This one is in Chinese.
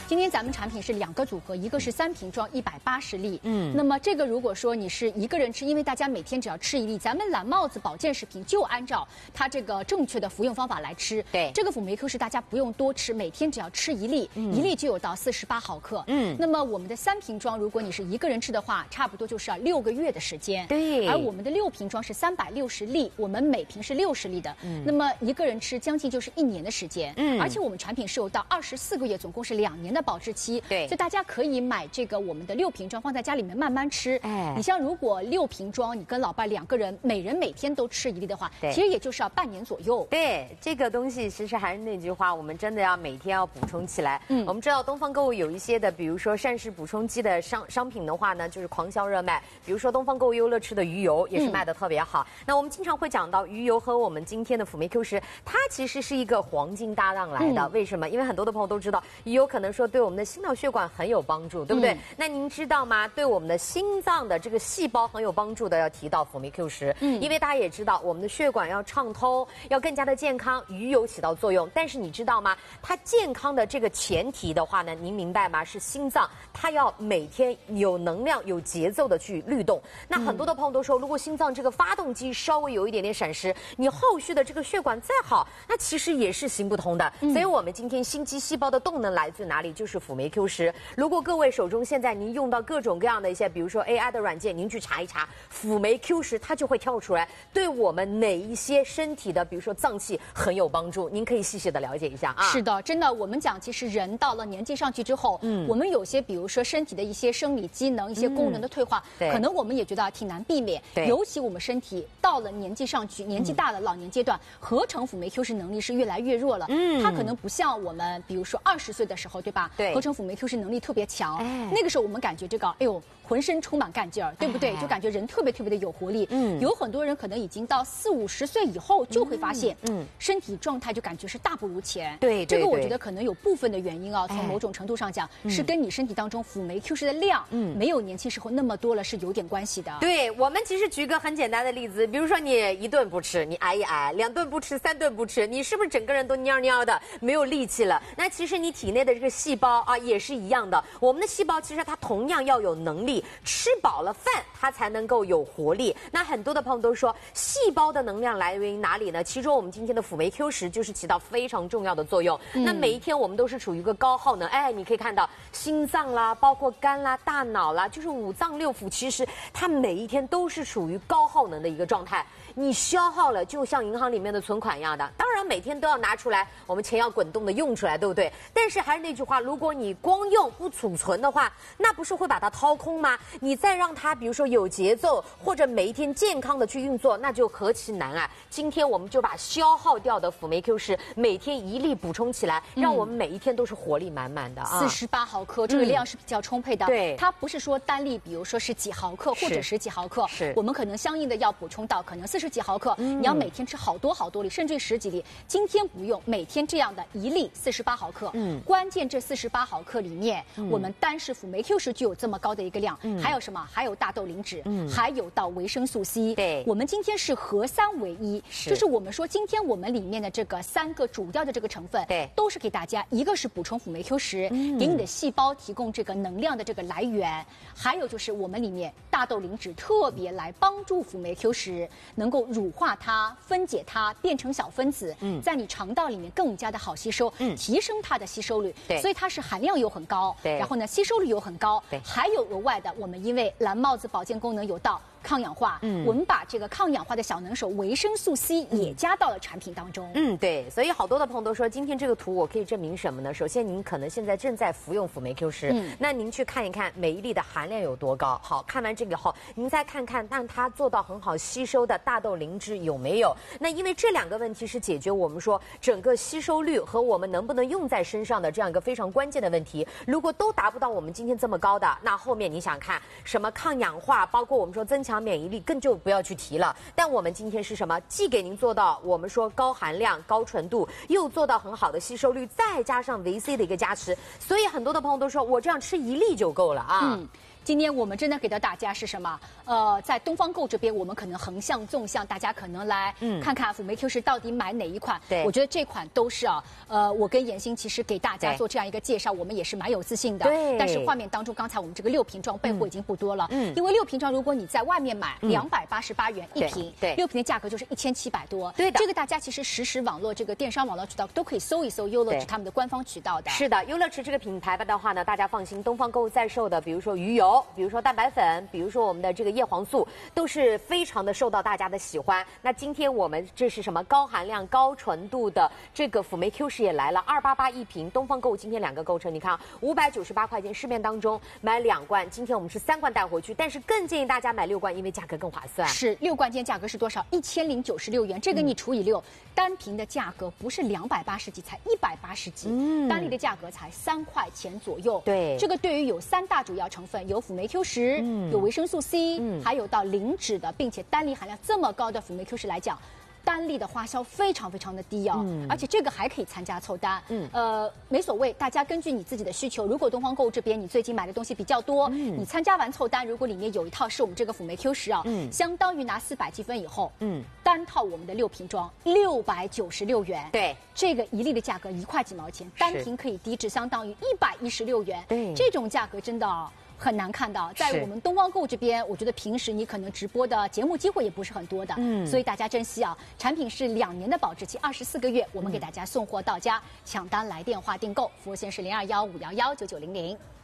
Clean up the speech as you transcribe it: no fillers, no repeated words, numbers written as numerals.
今天咱们产品是2个组合，一个是3瓶装180粒，那么这个如果说你是一个人吃，因为大家每天只要吃1粒，咱们蓝帽子保健食品就按照它这个正确的服用方法来吃。 对， 这个辅酶 Q 是大家不用多吃，每天只要吃1粒，1粒就有到48毫克。那么我们的3瓶装，如果你是一个人吃的话，差不多就是要6个月的时间。 对， 而我们的6瓶装是360粒，我们每瓶是60粒的，那么一个人吃将近就是1年的时间。而且我们产品是有到24个月，总共是2年的保质期。 对， 所以大家可以买这个我们的6瓶装，放在家里面慢慢吃。你像如果6瓶装，你跟老伴2个人，每人每天都吃1粒的话，其实也就是要半年左右。 对，这个东西其实还是那句话，我们真的要每天要补充起来。我们知道东方购物有一些的，比如说膳食补充剂的商品的话呢，就是狂销热卖。比如说东方购物优乐吃的鱼油也是卖的特别好。那我们经常会讲到鱼油和我们今天的辅酶 Q 十，它其实是一个黄金搭档来的。为什么？因为很多的朋友都知道，鱼油可能说对我们的心脑血管很有帮助，对不对？那您知道吗？对我们的心脏的这个细胞很有帮助的，要提到辅酶 Q 十。因为大家也知道，我们的血管要畅通，要更加的健康，鱼油起到作用。但是你知道吗？它健康的这个前提的话呢，您明白吗？是心脏，它要每天有能量、有节奏的去律动。那很多的朋友都说，如果心脏这个发动机稍微有一点点闪失，你后续的这个血管再好，那其实也是行不通的。所以我们今天心肌细胞的动能来自哪里？就是辅酶 Q 十。如果各位手中现在您用到各种各样的一些，比如说 AI 的软件，您去查一查辅酶 Q 十，它就会跳出来，对我们哪一些身体的，比如说脏器很有帮助。您可以细细的了解一下啊。 是的，真的，我们讲，其实人到了年纪上去之后，我们有些，比如说身体的一些生理机能、一些功能的退化，可能我们也觉得挺难避免。尤其我们身体到了年纪上去，年纪大了，老年阶段，合成辅酶 Q 十能力是越来越弱了。它可能不像我们，比如说20岁的时候，对吧？合成辅酶 Q 十能力特别强。那个时候我们感觉这个，哎呦，浑身充满干劲儿，对不对？就感觉人特别特别的有活力。有很多人可能已经到40、50岁以后，就会发现，身体状态就感觉是大不如前。 对， 这个我觉得可能有部分的原因啊，从某种程度上讲，是跟你身体当中辅酶 Q 十的量，没有年轻时候那么多了，是有点关系的。 对，我们其实举个很简单的例子，比如说你1顿不吃，你挨一挨；2顿不吃，3顿不吃，你是不是整个人都蔫蔫的，没有力气了？那其实你体内的这个细胞啊，也是一样的。我们的细胞其实它同样要有能力，吃饱了饭它才能够有活力。那很多的朋友都说，细胞的能量来源于哪里呢？其中我们今天的辅酶 Q 十就是起到非常重要的作用。那每一天我们都是处于一个高耗能，你可以看到心脏啦，包括肝啦、大脑啦，就是5脏6腑，其实它每一天都是处于高耗能的一个状态。你消耗了，就像银行里面的存款一样的，当然每天都要拿出来，我们钱要滚动的用出来，对不对？但是还是那句话，如果你光用不储存的话，那不是会把它掏空吗？你再让它比如说有节奏，或者每一天健康的去运作，那就何其难啊！今天我们就把消耗掉的辅酶 Q 十每天1粒补充起来，让我们每一天都是活力满满的啊 ！48毫克，这个量是比较充沛的。 对， 它不是说单粒，比如说是几毫克或者10几毫克，我们可能相应的要补充到可能40几毫克，你要每天吃好多好多粒，甚至于10几粒。今天不用，每天这样的1粒48毫克。关键这48毫克里面，我们单是辅酶 Q 十就有这么高的一个量，还有什么？还有大豆磷脂，还有到维生素 C。 对， 我们今天是合3为1，就是我们说今天我们里面的这个3个主要的这个成分，都是给大家，一个是补充辅酶 Q 十，给你的细胞提供这个能量的这个来源，还有就是我们里面大豆磷脂特别来帮助辅酶 Q 十能够乳化它、分解它，变成小分子，在你肠道里面更加的好吸收，提升它的吸收率。所以它是含量又很高，然后呢吸收率又很高，还有额外的，我们因为蓝帽子保健功能有到抗氧化，我们把这个抗氧化的小能手维生素 C 也加到了产品当中。 对，所以好多的朋友都说，今天这个图我可以证明什么呢？首先，您可能现在正在服用辅酶 Q 十，那您去看一看每一粒的含量有多高。好，看完这个后，您再看看让它做到很好吸收的大豆磷脂有没有？那因为这2个问题是解决我们说整个吸收率和我们能不能用在身上的这样一个非常关键的问题。如果都达不到我们今天这么高的，那后面你想看什么抗氧化，包括我们说增强免疫力，更就不要去提了。但我们今天是什么？既给您做到我们说高含量、高纯度，又做到很好的吸收率，再加上维 C 的一个加持，所以很多的朋友都说我这样吃1粒就够了啊。 今天我们真的给到大家是什么？在东方购这边，我们可能横向、纵向，大家可能来看看辅酶 Q10到底买哪一款。 对， 我觉得这款都是我跟妍欣其实给大家做这样一个介绍，我们也是蛮有自信的。 对。 但是画面当中，刚才我们这个6瓶装备货已经不多了。因为6瓶装，如果你在外面买288元一瓶， 对 ，6瓶的价格就是1700多。 对的。 这个大家其实实网络这个电商网络渠道都可以搜一搜优乐驰他们的官方渠道的。 是的，优乐驰这个品牌的话呢，大家放心，东方购物在售的，比如说鱼油，比如说蛋白粉，比如说我们的这个叶黄素，都是非常的受到大家的喜欢。那今天我们这是什么高含量、高纯度的这个辅酶 Q10也来了，288一瓶。东方购物今天2个购车，你看啊，598块钱，市面当中买2罐，今天我们是3罐带回去，但是更建议大家买6罐，因为价格更划算。 是6罐，今天价格是多少？1096元，这个你除以6，单瓶的价格不是280几，才180几，单粒的价格才3块钱左右。 对， 这个对于有3大主要成分，有辅酶 Q10，有维生素 C，还有到零脂的，并且单粒含量这么高的辅酶 Q10来讲，单粒的花销非常非常的低哦，而且这个还可以参加凑单，没所谓，大家根据你自己的需求，如果东方购物这边你最近买的东西比较多，你参加完凑单，如果里面有一套是我们这个辅酶 Q10啊，相当于拿400积分以后，单套我们的6瓶装696元， 对， 这个一粒的价格1块几毛钱，单瓶可以低至相当于116元， 对， 这种价格真的很难看到，在我们东方购物这边，我觉得平时你可能直播的节目机会也不是很多的，所以大家珍惜啊！产品是2年的保质期，24个月，我们给大家送货到家，抢单来电话订购，服务线是0215119900。